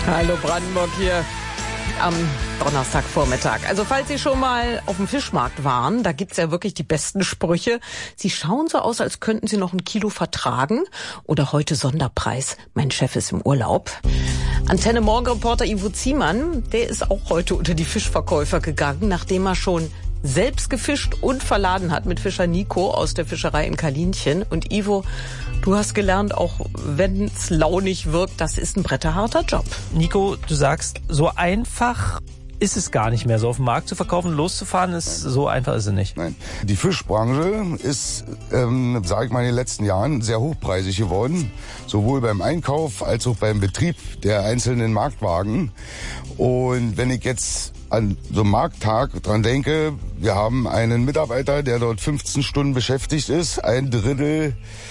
Hallo Brandenburg hier am Donnerstagvormittag. Also falls Sie schon mal auf dem Fischmarkt waren, da gibt's ja wirklich die besten Sprüche. Sie schauen so aus, als könnten Sie noch 1 Kilo vertragen. Oder heute Sonderpreis, mein Chef ist im Urlaub. Antenne Morgenreporter Ivo Ziemann, der ist auch heute unter die Fischverkäufer gegangen, nachdem er schon selbst gefischt und verladen hat mit Fischer Nico aus der Fischerei in Kalinchen. Und Ivo, du hast gelernt, auch wenn es launig wirkt, das ist ein bretterharter Job. Nico, du sagst, so einfach ist es gar nicht mehr. So auf dem Markt zu verkaufen, loszufahren, so einfach ist es nicht. Nein. Die Fischbranche ist, sage ich mal, in den letzten Jahren sehr hochpreisig geworden. Sowohl beim Einkauf als auch beim Betrieb der einzelnen Marktwagen. Und wenn ich jetzt an so einem Markttag dran denke, wir haben einen Mitarbeiter, der dort 15 Stunden beschäftigt ist, 1/3